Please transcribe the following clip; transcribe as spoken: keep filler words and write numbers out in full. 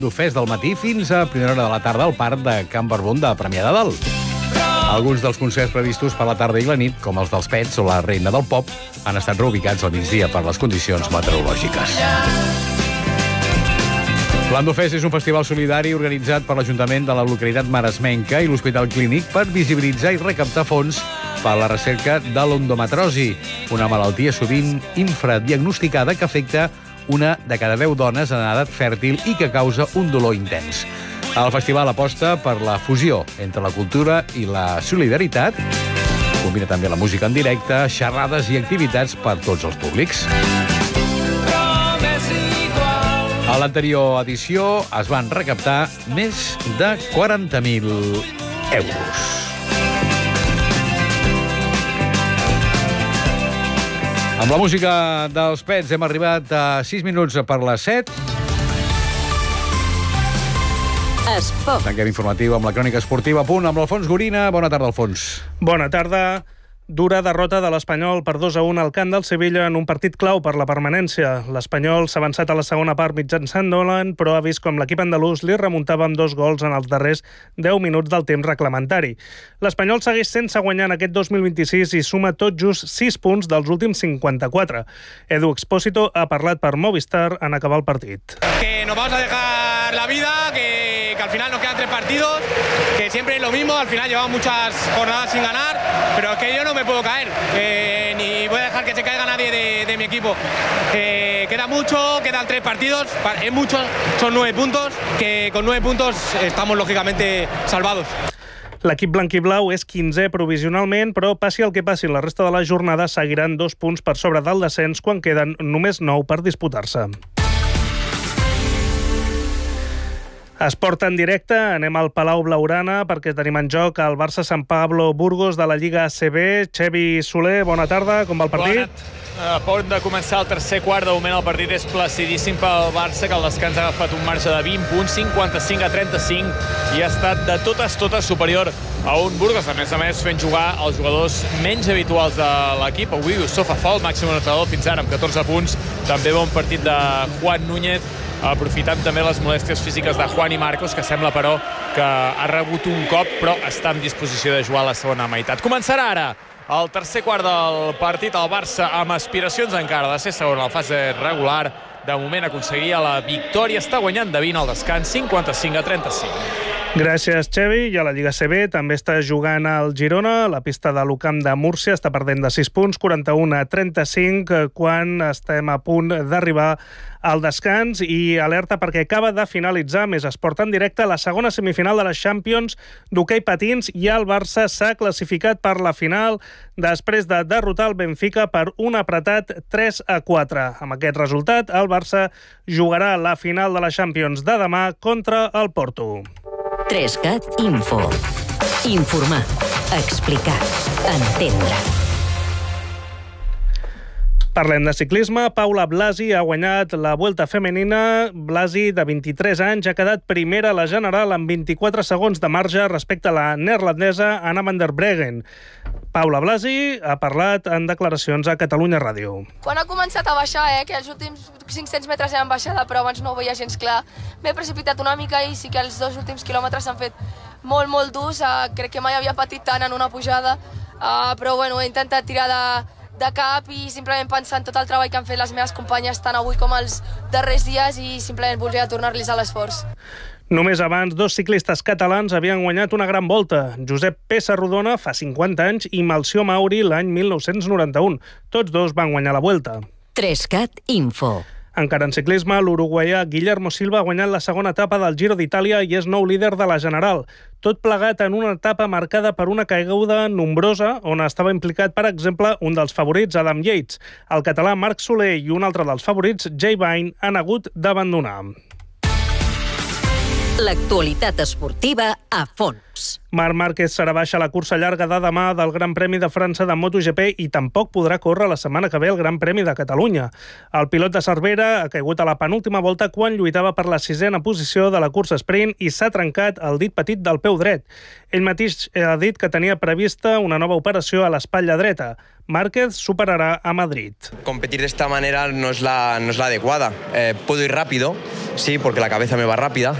d'Ofès del matí fins a primera hora de la tarda al Parc de Can Barbum de Premià de Dalt. Alguns dels concerts previstos per la tarda i la nit, com els dels Pets o la Reina del Pop, han estat reubicats al migdia per les condicions meteorològiques. L'Andofest és un festival solidari organitzat per l'Ajuntament de la localitat maresmenca i l'Hospital Clínic per visibilitzar i recaptar fons per a la recerca de l'endometrosi, una malaltia sovint infradiagnosticada que afecta una de cada deu dones en edat fèrtil i que causa un dolor intens. El festival aposta per la fusió entre la cultura i la solidaritat. Combina també la música en directe, xerrades i activitats per tots els públics. A l'anterior edició es van recaptar més de quaranta mil euros. Amb la música dels Pets hem arribat a sis minuts per les set. Esport. Tanquem informatiu amb la crònica esportiva a punt amb l'Alfons Gorina. Bona tarda, Alfons. Bona tarda. Dura derrota de l'Espanyol per dos a un al camp del Sevilla en un partit clau per la permanència. L'Espanyol s'ha avançat a la segona part mitjançant Nolan, però ha vist com l'equip andalús li remuntava amb dos gols en els darrers deu minuts del temps reglamentari. L'Espanyol segueix sense guanyar en aquest dos mil vint-i-sis i suma tot just sis punts dels últims cinquanta-quatre. Edu Expósito ha parlat per Movistar en acabar el partit. Que nos vamos a dejar la vida, que, que al final nos quedan tres partidos, que siempre es lo mismo, al final llevamos muchas jornadas sin ganar, pero es que yo no me puedo caer, eh, ni voy a dejar que se caiga nadie de, de mi equipo. Eh, queda mucho, quedan tres partidos, es mucho, son nueve puntos, que con nueve puntos estamos lógicamente salvados. L'equip blanc-i-blau és quinzè provisionalment, però passi el que passi, la resta de la jornada seguiran dos punts per sobre del descens quan queden només nou per disputar-se. Esport en directe, anem al Palau Blaugrana perquè tenim en joc el Barça Sant Pablo Burgos de la Lliga A C B. Xevi Soler, bona tarda, com va el partit? A punt de començar el tercer quart, de moment el partit és placidíssim pel Barça, que al descans ha agafat un marge de vint punts, cinquanta-cinc a trenta-cinc, i ha estat de totes, totes superior a un Burgos, a més a més fent jugar els jugadors menys habituals de l'equip. Avui Yusofa Fall, màxim anotador fins ara amb catorze punts, també bon partit de Juan Núñez, aprofitant també les molèsties físiques de Juan i Marcos, que sembla, però, que ha rebut un cop, però està en disposició de jugar a la segona meitat. Començarà ara el tercer quart del partit, el Barça amb aspiracions encara de ser segon a la fase regular. De moment aconseguiria la victòria, està guanyant de vint al descans, cinquanta-cinc a trenta-cinc. Gràcies, Xevi. I a la Lliga A C B també està jugant el Girona. La pista de l'U Camp de Múrcia està perdent de sis punts, quaranta-un a trenta-cinc, quan estem a punt d'arribar al descans. I alerta perquè acaba de finalitzar Més Esport en directe la segona semifinal de les Champions d'hoquei patins, i el Barça s'ha classificat per la final després de derrotar el Benfica per un apretat tres a quatre. Amb aquest resultat, el Barça jugarà la final de la Champions de demà contra el Porto. tres cat Info. Informar, explicar, entendre. Parlem de ciclisme. Paula Blasi ha guanyat la Vuelta Femenina. Blasi, de vint-i-tres anys, ha quedat primera a la general amb vint-i-quatre segons de marge respecte a la neerlandesa Anna van der Breggen. Paula Blasi ha parlat en declaracions a Catalunya Ràdio. Quan ha començat a baixar, eh, que els últims cinc-cents metres eren baixada, però abans no ho veia gens clar, m'he precipitat una mica i sí que els dos últims quilòmetres s'han fet molt, molt durs. Uh, crec que mai havia patit tant en una pujada, uh, però bueno, he intentat tirar de, de cap i simplement pensar en tot el treball que han fet les meves companyes tant avui com els darrers dies i simplement volia tornar-los a l'esforç. Només abans, dos ciclistes catalans havien guanyat una gran volta. Josep Pessarrodona fa cinquanta anys i Melcior Mauri l'any mil nou-cents noranta-u. Tots dos van guanyar la Vuelta. tres cat Info. Encara en ciclisme, l'uruguaià Guillermo Silva ha guanyat la segona etapa del Giro d'Itàlia i és nou líder de la general. Tot plegat en una etapa marcada per una caiguda nombrosa on estava implicat, per exemple, un dels favorits, Adam Yates. El català Marc Soler i un altre dels favorits, Jay Vine, han hagut d'abandonar. L'actualitat esportiva a fons. Marc Márquez serà baixa a la cursa llarga de demà del Gran Premi de França de MotoGP i tampoc podrà córrer la setmana que ve el Gran Premi de Catalunya. El pilot de Cervera ha caigut a la penúltima volta quan lluitava per la sisena posició de la cursa sprint i s'ha trencat el dit petit del peu dret. Ell mateix ha dit que tenia prevista una nova operació a l'espatlla dreta. Márquez superará a Madrid. Competir de esta manera no es la, no es la adecuada. Eh, puedo ir rápido, Sí, porque la cabeza me va rápida.